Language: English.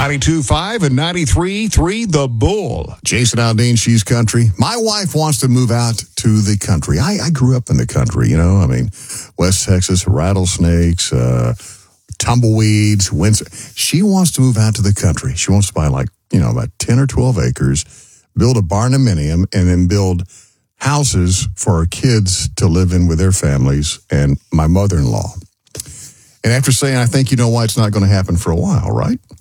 92.5 and 93.3 The Bull. Jason Aldean, she's country. My wife wants to move out to the country. I grew up in the country, West Texas, rattlesnakes, tumbleweeds, winds. She wants to move out to the country. She wants to buy about 10 or 12 acres, build a barnuminium, and then build houses for our kids to live in with their families and my mother-in-law. And after saying, I think you know why it's not going to happen for a while, right?